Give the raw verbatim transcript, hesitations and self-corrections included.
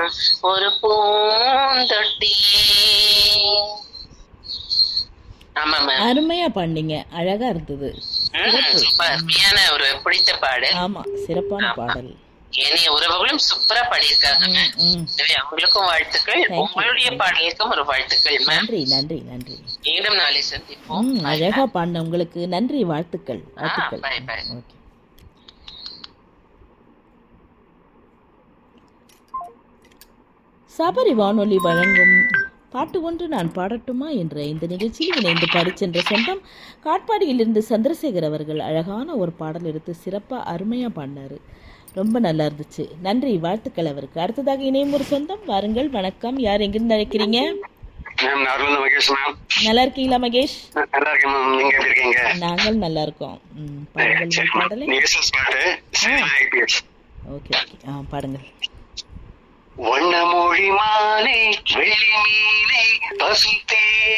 ஒரு பூந்தொட்டி. ஆமா மேம், அருமையா பாடினீங்க, அழகா இருந்தது. ரொம்ப அருமையான ஒரு பிடித்த பாடல். ஆமா, சிறப்பான பாடல். ஏனைய உறவுகளும் சூப்பரா பாடியிருக்காங்க. எனவே அவங்களுக்கும் வாழ்த்துக்கள், உங்களுடைய பாடலுக்கும் ஒரு வாழ்த்துக்கள். நன்றி நன்றி நன்றி. மீண்டும் நாளை சந்திப்போம். அழகா பாடின உங்களுக்கு நன்றி, வாழ்த்துக்கள் வாழ்த்துக்கள். ஓகே. சபரி வானொலி வழங்கும் பாட்டு ஒன்று நான் பாடட்டுமா என்ற இந்த நிகழ்ச்சியில் இணைந்து பாடிச் சென்ற சொந்தம் காட்பாடியிலிருந்து சந்திரசேகர் அவர்கள் அழகான ஒரு பாடல் எடுத்து சிறப்பாக அருமையாக பாடினார். ரொம்ப நல்லா இருந்துச்சு. நன்றி, வாழ்த்துக்கள் அவருக்கு. அடுத்ததாக இணையும் ஒரு சொந்தம், வாருங்கள். வணக்கம், யார் எங்கிருந்து அழைக்கிறீங்க? நல்லா இருக்கீங்களா மகேஷ்? நாங்கள் நல்லா இருக்கோம். பாடலை ஓகே ஓகே ஆ பாடுங்கள். வண்ணமொழி மாலை வெள்ளி மீனை பசுத்தே